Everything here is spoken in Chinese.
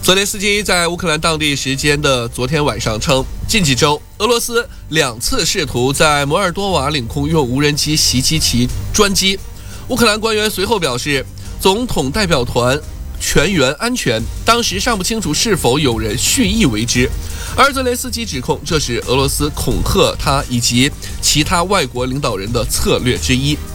泽连斯基在乌克兰当地时间的昨天晚上称，近几周俄罗斯2次试图在摩尔多瓦领空用无人机袭击其专机。乌克兰官员随后表示，总统代表团全员安全，当时尚不清楚是否有人蓄意为之。而泽连斯基指控这是俄罗斯恐吓他以及其他外国领导人的策略之一。